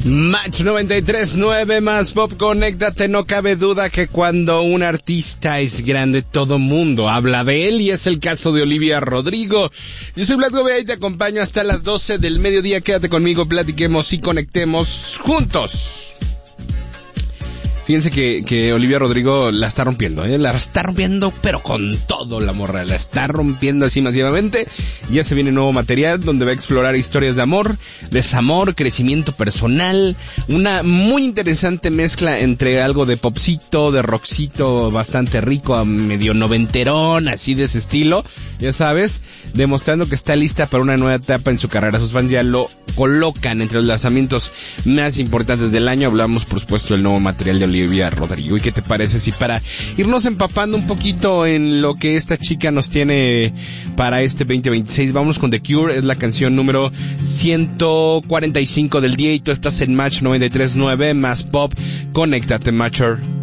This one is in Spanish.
Match 93.9 más Pop, conéctate. No cabe duda que cuando un artista es grande, todo mundo habla de él, y es el caso de Olivia Rodrigo. Yo soy Blas Gobea y te acompaño hasta las 12 del mediodía. Quédate conmigo, platiquemos y conectemos juntos. Fíjense que Olivia Rodrigo la está rompiendo, la está rompiendo, pero con todo. La morra la está rompiendo así masivamente. Ya se viene nuevo material donde va a explorar historias de amor, desamor, crecimiento personal, una muy interesante mezcla entre algo de popcito, de rockcito bastante rico, medio noventerón, así de ese estilo, ya sabes, demostrando que está lista para una nueva etapa en su carrera. Sus fans ya lo colocan entre los lanzamientos más importantes del año. Hablamos, por supuesto, del nuevo material de Olivia Rodrigo. ¿Y qué te parece si para irnos empapando un poquito en lo que esta chica nos tiene para este 2026, vamos con The Cure? Es la canción número 145 del día y tú estás en Match 93.9 más Pop. Conéctate, Matcher.